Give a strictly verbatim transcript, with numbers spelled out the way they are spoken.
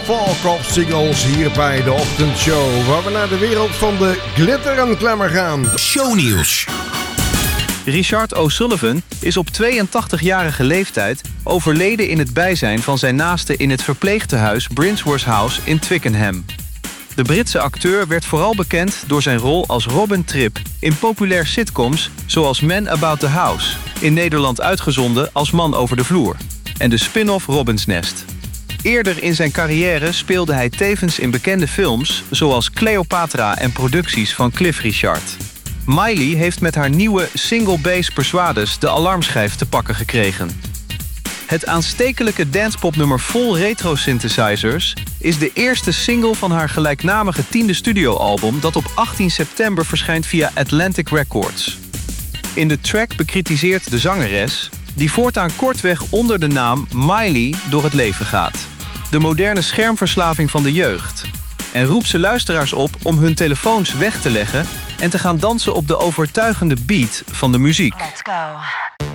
Folk of Singles hier bij de ochtendshow, waar we naar de wereld van de glitter en glamour gaan. Shownieuws. Richard O'Sullivan is op tweeëntachtigjarige leeftijd overleden in het bijzijn van zijn naasten in het verpleegtehuis Brinsworth House in Twickenham. De Britse acteur werd vooral bekend door zijn rol als Robin Tripp in populaire sitcoms zoals Man About the House, in Nederland uitgezonden als Man over de vloer, en de spin-off Robin's Nest. Eerder in zijn carrière speelde hij tevens in bekende films zoals Cleopatra en producties van Cliff Richard. Miley heeft met haar nieuwe Single Bass Persuades de alarmschijf te pakken gekregen. Het aanstekelijke dancepopnummer vol retro-synthesizers is de eerste single van haar gelijknamige tiende studioalbum dat op achttien september verschijnt via Atlantic Records. In de track bekritiseert de zangeres, die voortaan kortweg onder de naam Miley door het leven gaat, de moderne schermverslaving van de jeugd, en roept ze luisteraars op om hun telefoons weg te leggen en te gaan dansen op de overtuigende beat van de muziek. Let's go.